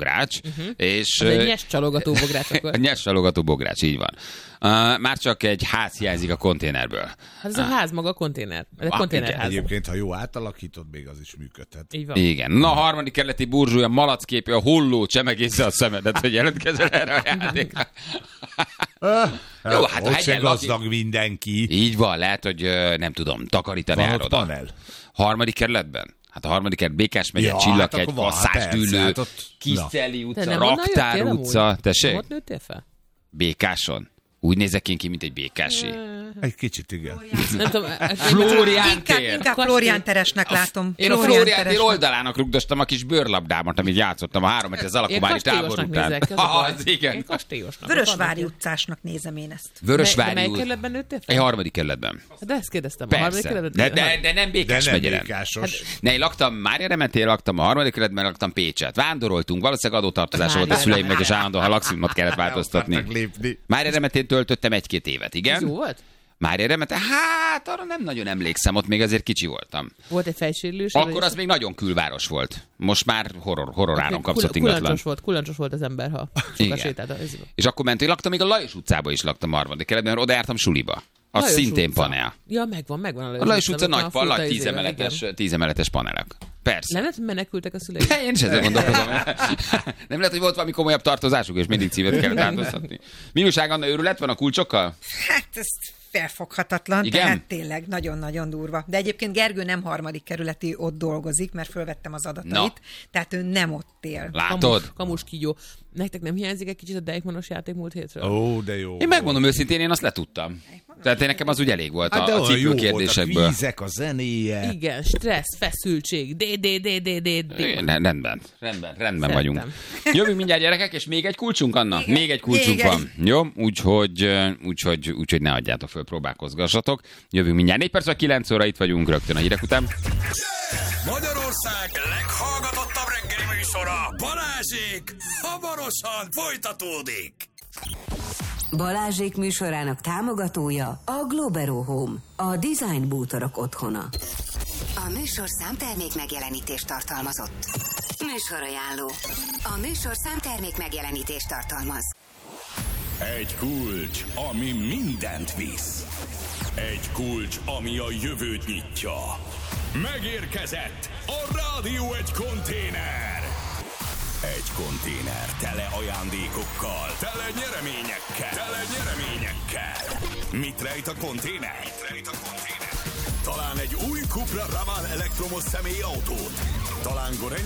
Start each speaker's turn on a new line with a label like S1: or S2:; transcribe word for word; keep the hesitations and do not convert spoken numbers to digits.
S1: bogrács. Uh-huh. És,
S2: az egy nyes csalogató bogrács akkor.
S1: Nyes csalogató bogrács, így van. Uh, már csak egy ház hiányzik a konténerből.
S2: Hát ez a ház maga a konténer. Ez a konténerház.
S3: Egyébként, ha jó átalakítod, még az is működhet.
S2: Így van.
S1: Igen. Na, a harmadik kerületi burzsúly, a malacképű, a holló csemegészze a szemedet, hogy jelentkezel erre a játékra. Jó, hát
S3: ott se gazdag mindenki.
S1: Így van, lehet, hogy nem tudom, takarítani áll oda.
S3: Panel.
S1: Harmadik kerületben? Hát a harmadik kerület Békás megye,
S3: Ja,
S1: Csillaghegy,
S3: hát
S1: Kasszásdűlő,
S3: hát ott...
S1: Kiszeli utca,
S2: Raktár
S1: Raktár utca. Tessék?
S2: Ott nőttél fel?
S1: Békáson. Úgy nézek én ki, mint egy békási.
S3: Egy kicsit, igen.
S2: Nem tudom.
S1: Flórián
S4: Inkább,
S1: tér.
S4: inkább Flórián Teresnek látom.
S1: Én a Flórián tér oldalának rugdostam a kis bőrlabdámat, amit játszottam a három az alakumári tábor után. Az igen.
S2: Én kastélyosnak.
S4: Vörösvári utcásnak nézem én ezt.
S1: Vörösvári
S2: Mely
S1: út.
S2: kerületben nőttél fel?
S1: Egy harmadik kerületben.
S2: De ezt kérdeztem. A harmadik
S1: Persze.
S2: kerületben?
S1: De, de, de nem Békás
S3: De nem
S1: megyeren.
S3: békásos.
S1: Ne, én laktam Mária Remetén, laktam a harmadik kerületben, laktam Pécset. Vándoroltunk, valószínűleg adótartozás volt a szüleimnek, és állandóan a lakcímot kellett változtatni. Mária Remetén töltöttem egy-két évet, igen.
S2: Jó volt?
S1: Mária Remetén, hát arra nem nagyon emlékszem, ott még azért kicsi voltam.
S2: Volt egy fejsérülés?
S1: Akkor az még nagyon külváros volt. Most már horror, horroráron kapszott ingatlan.
S2: Kulancsos volt, kulancsos volt az ember, ha sokat sétált.
S1: És akkor mentünk, laktam, még a Lajos utcába is laktam a harmadik kerületben, mert oda jártam suliba. Az
S2: Lajos
S1: szintén
S2: utca.
S1: panel.
S2: Ja, megvan, megvan a Lajos,
S1: A Lajos utca
S2: utca,
S1: nagy, pal, nagy tízemeletes, tízemeletes panelek. Persze.
S2: Nem lehet, hogy menekültek a szüleik?
S1: Én is ezzel gondolkozom. Nem lehet, hogy volt valami komolyabb tartozásuk, és mindig címet kellett változtatni. Minúság Anna, őrület van a kulcsokkal?
S4: Hát ez felfoghatatlan,
S1: Igen?
S4: tehát tényleg nagyon-nagyon durva. De egyébként Gergő nem harmadik kerületi, ott dolgozik, mert fölvettem az adatait,
S1: Na.
S4: tehát ő nem ott él.
S1: Látod?
S2: Kamus, kamus kígyó. Nektek nem hiányzik egy kicsit a Deichmannos játék múlt hétről?
S3: Ó, de jó.
S1: Én megmondom őszintén, én azt letudtam. Tehát én nekem az úgy elég volt
S3: Hát
S1: a, a cipő
S3: a
S1: kérdésekből.
S3: vízek, a zenéje.
S2: Igen, stressz, feszültség, d d d d d d
S1: Igen, rendben, rendben, rendben
S2: Szerettem.
S1: vagyunk. Jövünk mindjárt, gyerekek, és még egy kulcsunk, Anna?
S4: Igen.
S1: Még egy kulcsunk
S4: Még
S1: van. Jó? Úgyhogy, úgyhogy, úgyhogy ne adjátok föl, próbálkozgassatok. Jövünk mindjárt. négy perc, vagy kilenc óra, itt vagyunk rögtön a hírek után.
S5: Magyarország leghallgatottabb reggeli műsora, Balázsék, hamarosan folytatódik.
S6: Balázsék műsorának támogatója a Globero Home, a design bútorok otthona.
S7: A műsor számtermék megjelenítést tartalmazott. Műsorajánló. A műsor számtermék megjelenítést tartalmaz.
S5: Egy kulcs, ami mindent visz. Egy kulcs, ami a jövőt nyitja. Megérkezett a Rádió egy konténer. Egy konténer tele ajándékokkal, tele nyereményekkel, tele nyereményekkel. Mit rejt a konténer? Mit rejt a konténer? Talán egy új Cupra Ravan elektromos személyautót. Talán Gorenc